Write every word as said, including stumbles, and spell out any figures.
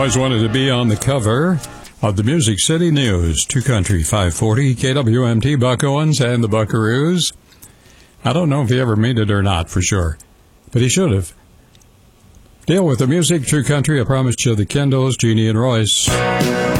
always wanted to be on the cover of the Music City News. Two Country five forty, K W M T, Buck Owens and the Buckaroos. I don't know if he ever made it or not for sure, but he should have. Deal with the music, True Country. I promised you the Kendos, Jeannie and Royce.